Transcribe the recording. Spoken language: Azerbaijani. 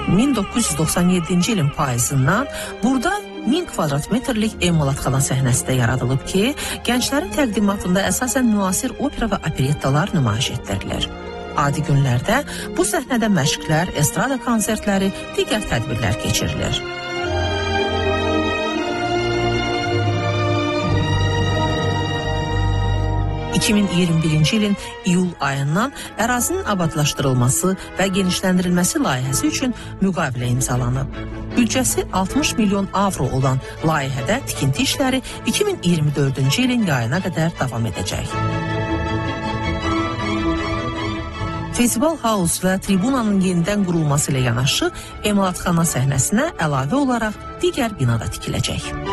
1997-ci ilin payızından burada 1000 kvadrat metrlik emalatxana səhnəsi də yaradılıb ki, gənclərin təqdimatında əsasən müasir opera və operettalar nümayiş etdirilir. Adi günlərdə bu səhnədə məşqlər, estrada konsertləri, digər tədbirlər keçirilir. 2021-ci ilin iyul ayından ərazinin abadlaşdırılması və genişləndirilməsi layihəsi üçün müqavilə imzalanıb. Büdcəsi 60 milyon avro olan layihədə tikinti işləri 2024-cü ilin yayına qədər davam edəcək. Festival House və tribunanın yenidən qurulması ilə yanaşı emalatxana səhnəsinə əlavə olaraq digər binada tikiləcək.